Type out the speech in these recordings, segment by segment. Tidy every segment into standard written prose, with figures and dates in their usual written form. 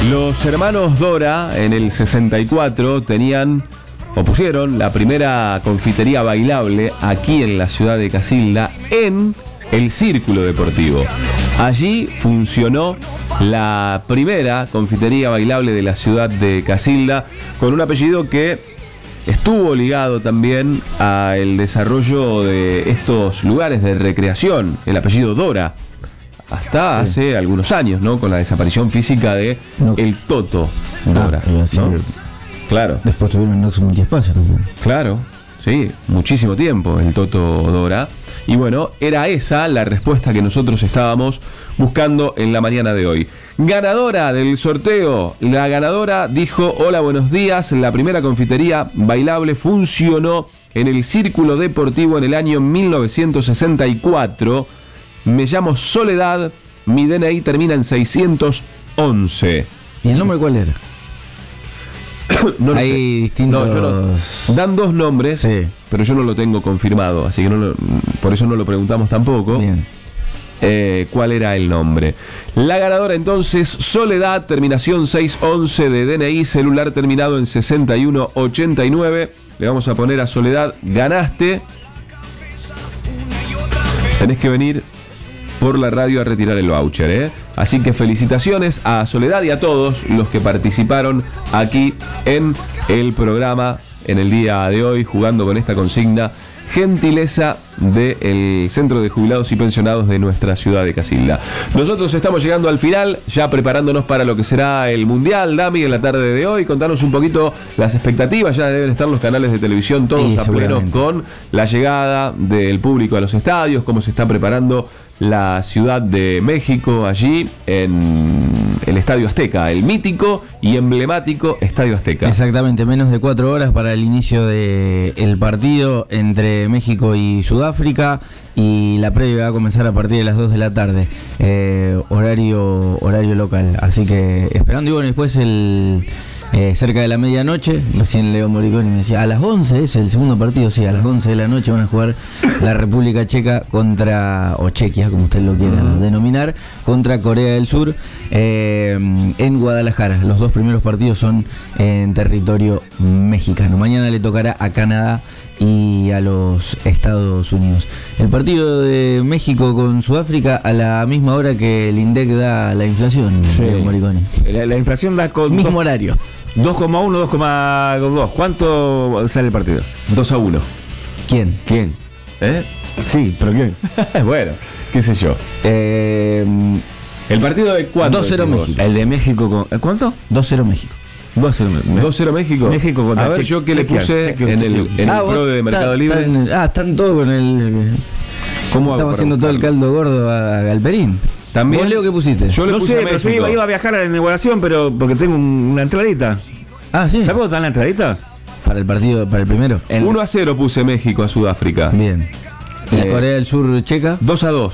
Los hermanos Dora en el 64 pusieron la primera confitería bailable aquí en la ciudad de Casilda en el Círculo Deportivo. Allí funcionó la primera confitería bailable de la ciudad de Casilda, con un apellido que estuvo ligado también al desarrollo de estos lugares de recreación, el apellido Dora, hasta hace algunos años, ¿no? Con la desaparición física de el Toto Dora, ¿no? Claro. Después tuvieron Nox Multiespacio también. Claro, sí, muchísimo tiempo el Toto Dora. Y bueno, era esa la respuesta que nosotros estábamos buscando en la mañana de hoy. Ganadora del sorteo. La ganadora dijo: hola, buenos días. La primera confitería bailable funcionó en el Círculo Deportivo en el año 1964. Me llamo Soledad. Mi DNI termina en 611. ¿Y el nombre cuál era? No hay distintos... Dan dos nombres, sí, pero yo no lo tengo confirmado, así que por eso no lo preguntamos tampoco. Bien. ¿Cuál era el nombre? La ganadora entonces, Soledad, terminación 611 de DNI, celular terminado en 6189. Le vamos a poner a Soledad: ganaste. Tenés que venir por la radio a retirar el voucher, ¿eh? Así que felicitaciones a Soledad y a todos los que participaron aquí en el programa en el día de hoy, jugando con esta consigna, gentileza del Centro de Jubilados y Pensionados de nuestra ciudad de Casilda. Nosotros estamos llegando al final, ya preparándonos para lo que será el Mundial, Dami, en la tarde de hoy. Contanos un poquito las expectativas. Ya deben estar los canales de televisión todos a pleno con la llegada del público a los estadios, cómo se está preparando la Ciudad de México allí en el Estadio Azteca, el mítico y emblemático Estadio Azteca. Exactamente, menos de 4 horas para el inicio del partido entre México y Sudáfrica, y la previa va a comenzar a partir de las 2 de la tarde, horario local. Así que esperando, y bueno, después cerca de la medianoche, recién Leo Moriconi me decía, a las 11 es el segundo partido, sí, a las 11 de la noche van a jugar la República Checa o Chequia, como usted lo quiera denominar, contra Corea del Sur, en Guadalajara. Los dos primeros partidos son en territorio mexicano. Mañana le tocará a Canadá y a los Estados Unidos. El partido de México con Sudáfrica a la misma hora que el INDEC da la inflación, sí. Moriconi. La inflación da con mismo horario. 2,1, 2,2. ¿Cuánto sale el partido? 2-1. ¿Quién? Sí, pero ¿quién? Bueno, qué sé yo. ¿El partido de cuánto? 2-0 México. El de México con... ¿Cuánto? 2-0 México. 2-0 México. México contra Chequia. Yo que le puse en el pro de Mercado Libre. Están todos con el... ¿Cómo estamos haciendo todo el caldo gordo a Galperín. También. ¿Vos, Leo, qué pusiste? Yo no sé, pero yo iba a viajar a la inauguración, pero porque tengo una entradita. Ah, sí. ¿Sabes cómo está la entradita? Para el partido, para el primero. 1-0 puse México a Sudáfrica. Bien. ¿Y Corea del Sur Checa? 2-2.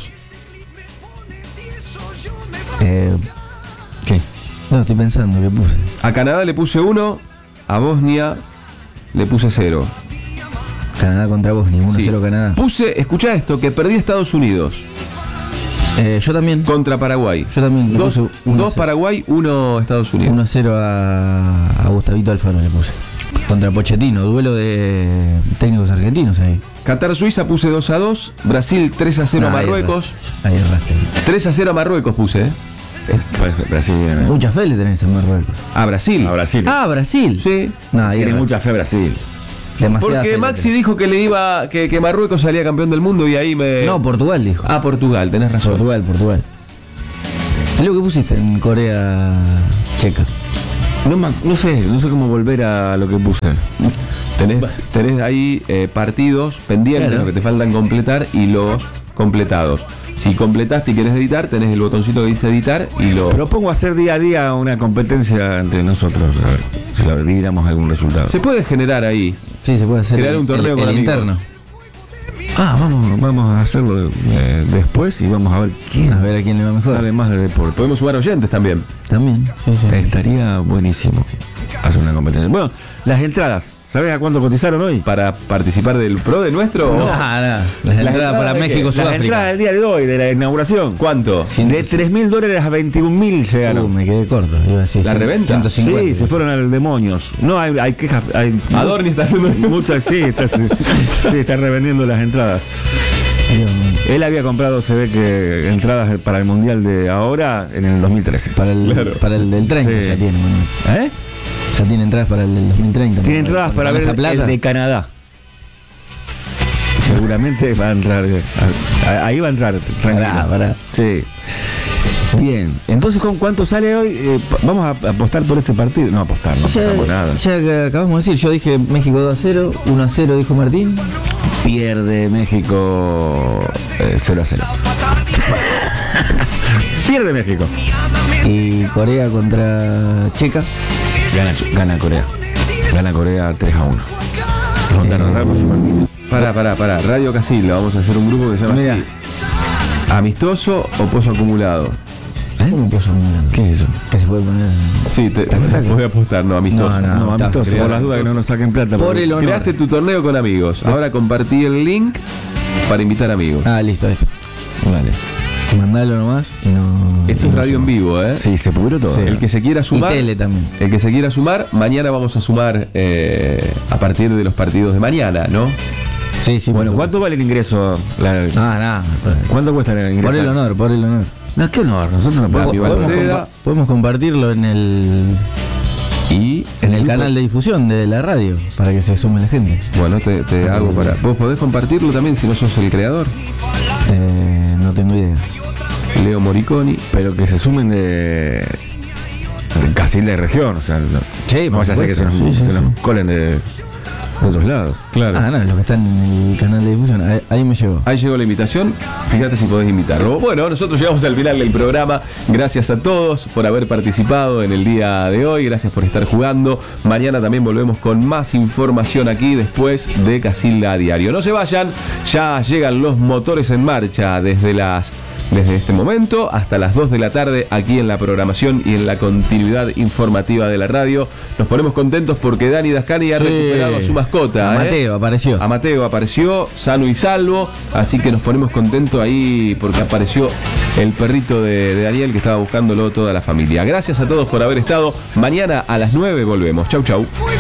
¿Qué? No, estoy pensando qué puse. A Canadá le puse 1, a Bosnia le puse 0. Canadá contra Bosnia, 1-0 sí. Canadá. Puse, escuchá esto, que perdí Estados Unidos. Yo también. Contra Paraguay. Yo también. 2 Paraguay, 1 Estados Unidos. 1-0 a Gustavito Alfaro le puse. Contra Pochettino, duelo de técnicos argentinos ahí. Qatar-Suiza puse 2-2. Brasil 3-0 a Marruecos. Ahí erraste. 3-0 a Marruecos puse, Brasil. Mucha fe le tenés a Marruecos. A Brasil. Ah, Brasil. Sí. No, tiene mucha fe a Brasil. Demasiada. Porque Maxi dijo que que Marruecos salía campeón del mundo y ahí me... No, Portugal dijo. Ah, Portugal, tenés razón. Portugal. ¿Es lo que pusiste en Corea Checa? No sé cómo volver a lo que puse. Tenés ahí partidos pendientes, claro, que te faltan completar y los completados. Si completaste y querés editar, tenés el botoncito que dice editar y lo... Propongo hacer día a día una competencia entre nosotros, a ver si diéramos algún resultado. Se puede generar ahí. Sí, se puede hacer. Crear un torneo con el interno. Vamos a hacerlo después y vamos a ver quién. A ver a quién le va mejor. Sabe más de deporte. Podemos sumar oyentes también. También, sí. Estaría buenísimo. hacer una competencia. Bueno, las entradas, ¿sabes a cuánto cotizaron hoy? ¿Para participar del pro de nuestro? No, las entradas para de México, qué? Las Sudáfrica. entradas del día de hoy, de la inauguración. ¿Cuánto? De $3.000 a $21.000 llegaron. Me quedé corto. Iba a decir ¿La reventa? 150. Sí, se fueron al demonios. No, hay quejas. Adorni está haciendo... Muchas, sí, está revendiendo las entradas. Dios mío. Él había comprado, se ve que entradas para el Mundial de ahora en el 2013. Para el del 30 Sí. ya tiene, Manuel. ¿Eh? Ya tiene entradas para el del 2030. Tiene entradas para ver esa plata. el de Canadá. Seguramente va a entrar. Ahí va a entrar. Tranquilo. Pará. Sí. Bien. Entonces, ¿con cuánto sale hoy? Vamos a apostar por este partido. No apostar, no apostamos nada. Ya que acabamos de decir, yo dije México 2-0, 1-0 dijo Martín. Pierde México 0-0. Pierde México. Y Corea contra Checa. Gana Corea. Gana Corea 3-1. Ronda Ramos y Malvinas. Pará. Radio Casilda, vamos a hacer un grupo que se llama Mira. así. ¿Amistoso o pozo acumulado? ¿Cómo puso ¿Qué es eso? que se puede poner? Sí, voy a apostar, no, amistoso. No, No, amistoso, está. por las dudas que no nos saquen plata. Por porque- el honor. Creaste tu torneo con amigos. Ahora compartí el link para invitar amigos. Listo. Vale. Mandalo nomás y no. Esto es radio en vivo, ¿eh? Sí, se pudrió todo. Sí. El que se quiera Y sumar. tele también. El que se quiera sumar, mañana vamos a sumar a partir de los partidos de mañana, ¿no? Sí. Bueno, ¿cuánto vale el ingreso? Nada. ¿Cuánto cuesta el ingreso? Por el honor. No, qué honor. Nosotros no podemos. Iván Seda. Podemos compartirlo en el canal de difusión de la radio para que se sume la gente. Bueno, te hago para. ¿Vos podés compartirlo también si no sos el creador? No tengo idea. Leo Moriconi. Pero que se sumen de casi de región. O sea, no, Sí, no vaya a ser que se nos, sí, se nos colen de otros lados. Claro. No, los que están en el canal de difusión. Ahí me llegó. Ahí llegó la invitación, fíjate si podés invitarlo. Bueno, nosotros llegamos al final del programa. Gracias a todos por haber participado en el día de hoy. Gracias por estar jugando. Mañana también volvemos con más información aquí después de Casilda a Diario. No se vayan, ya llegan los motores en marcha desde este momento hasta las 2 de la tarde aquí en la programación y en la continuidad informativa de la radio. Nos ponemos contentos porque Dani Dascani ha recuperado a su mascota. Mateo apareció. A Mateo apareció sano y salvo, así que nos ponemos contentos ahí porque apareció el perrito de Daniel que estaba buscándolo toda la familia. Gracias a todos por haber estado. Mañana a las 9 volvemos. Chau.